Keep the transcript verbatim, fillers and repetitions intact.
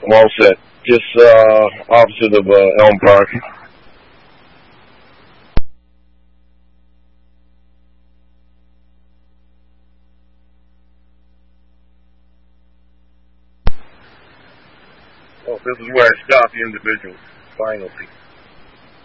I'm all set. Just uh, opposite of uh, Elm Park. Oh, this is where I stop the individual. Finally.